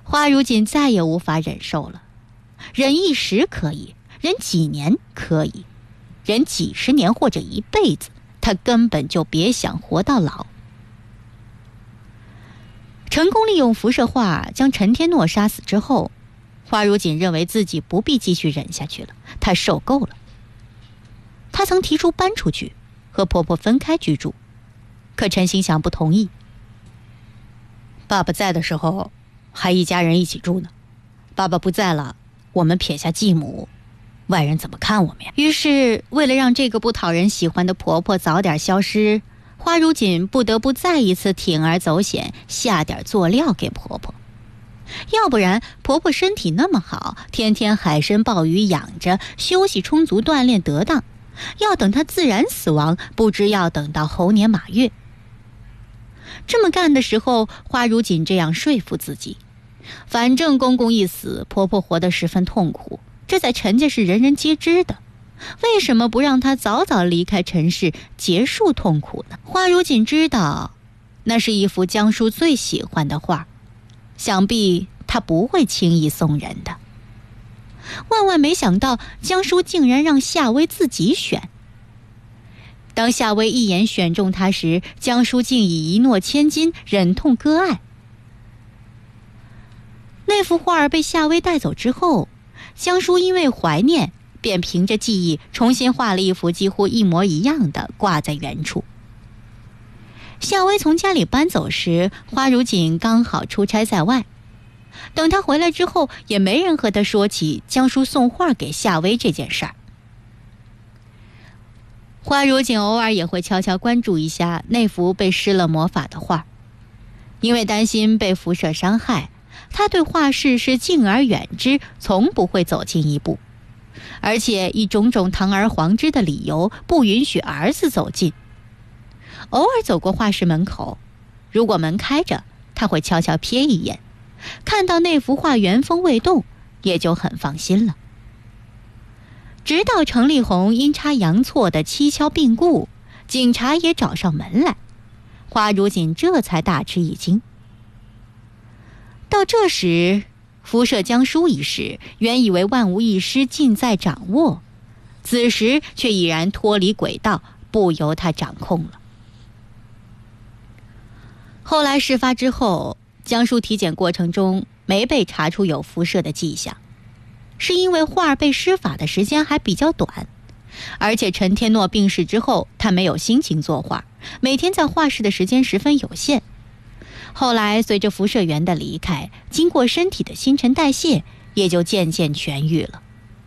花如锦再也无法忍受了，忍一时可以，忍几年可以，忍几十年或者一辈子，他根本就别想活到老。成功利用辐射化将陈天诺杀死之后，花如锦认为自己不必继续忍下去了，她受够了。她曾提出搬出去，和婆婆分开居住，可陈兴祥不同意。爸爸在的时候，还一家人一起住呢。爸爸不在了，我们撇下继母，外人怎么看我们呀？于是，为了让这个不讨人喜欢的婆婆早点消失，花如锦不得不再一次铤而走险，下点佐料给婆婆。要不然婆婆身体那么好，天天海参鲍鱼养着，休息充足，锻炼得当，要等她自然死亡，不知要等到猴年马月。这么干的时候，花如锦这样说服自己，反正公公一死，婆婆活得十分痛苦，这在陈家是人人皆知的，为什么不让她早早离开陈氏，结束痛苦呢？花如锦知道那是一幅江叔最喜欢的画，想必他不会轻易送人的。万万没想到江叔竟然让夏薇自己选。当夏薇一眼选中他时，江叔竟以一诺千金，忍痛割爱。那幅画儿被夏薇带走之后，江叔因为怀念，便凭着记忆重新画了一幅几乎一模一样的，挂在原处。夏薇从家里搬走时，花如锦刚好出差在外，等她回来之后，也没人和她说起江叔送画给夏薇这件事儿。花如锦偶尔也会悄悄关注一下那幅被施了魔法的画，因为担心被辐射伤害，她对画室是敬而远之，从不会走近一步，而且以种种堂而皇之的理由不允许儿子走近。偶尔走过画室门口，如果门开着，他会悄悄瞥一眼，看到那幅画原封未动，也就很放心了。直到程丽红阴差阳错的蹊跷病故，警察也找上门来，花如锦这才大吃一惊。到这时，辐射江疏一事原以为万无一失，尽在掌握，此时却已然脱离轨道，不由他掌控了。后来事发之后，江疏体检过程中没被查出有辐射的迹象，是因为画被施法的时间还比较短，而且陈天诺病逝之后，他没有心情作画，每天在画室的时间十分有限。后来随着辐射源的离开，经过身体的新陈代谢，也就渐渐痊愈了。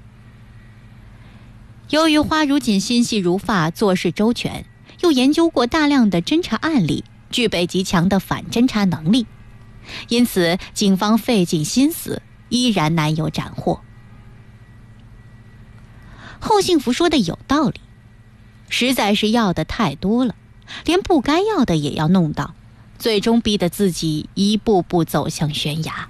由于花如锦心细如发，做事周全，又研究过大量的侦查案例，具备极强的反侦查能力，因此警方费尽心思，依然难有斩获。后幸福说的有道理，实在是要的太多了，连不该要的也要弄到，最终逼得自己一步步走向悬崖。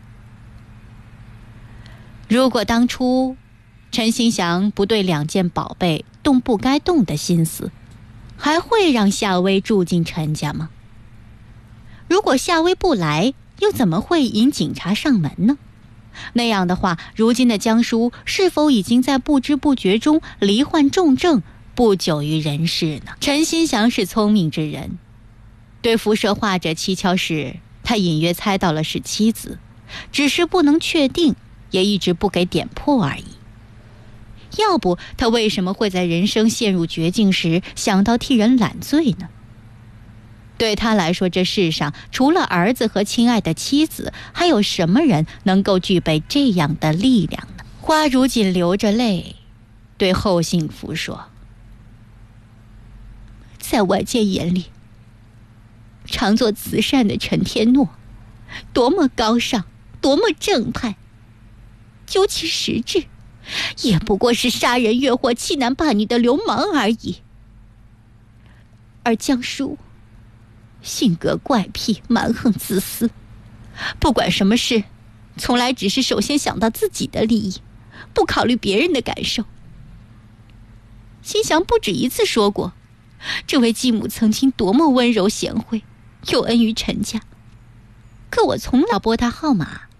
如果当初陈兴祥不对2件宝贝动不该动的心思，还会让夏薇住进陈家吗？如果夏薇不来，又怎么会引警察上门呢？那样的话，如今的江疏是否已经在不知不觉中罹患重症，不久于人世呢？陈兴祥是聪明之人，对辐射画这蹊跷事，他隐约猜到了是妻子，只是不能确定，也一直不给点破而已。要不他为什么会在人生陷入绝境时想到替人揽罪呢？对他来说，这世上除了儿子和亲爱的妻子，还有什么人能够具备这样的力量呢？花如锦流着泪对后幸福说，在外界眼里，常做慈善的陈天诺多么高尚，多么正派，究其实质，也不过是杀人越货、欺男霸女的流氓而已。而江疏性格怪癖，蛮横自私，不管什么事，从来只是首先想到自己的利益，不考虑别人的感受。兴祥不止一次说过，这位继母曾经多么温柔贤惠，有恩于陈家，可我从来拨他号码